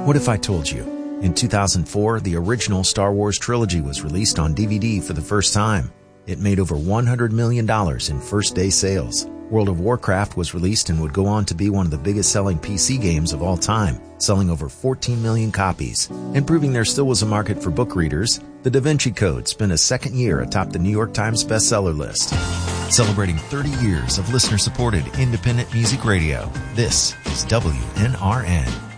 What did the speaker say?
What if I told you? In 2004, the original Star Wars trilogy was released on DVD for the first time. It made over $100 million in first-day sales. World of Warcraft was released and would go on to be one of the biggest-selling PC games of all time, selling over 14 million copies. And proving there still was a market for book readers, The Da Vinci Code spent a second year atop the New York Times bestseller list. Celebrating 30 years of listener-supported independent music radio, this is WNRN.